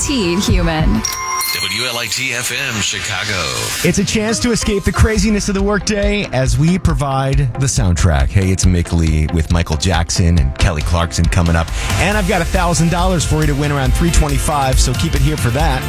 guaranteed human. WLIT FM Chicago. It's a chance to escape the craziness of the workday as we provide the soundtrack. Hey, it's Mick Lee with Michael Jackson and Kelly Clarkson coming up. And I've got $1,000 for you to win around 325, so keep it here for that.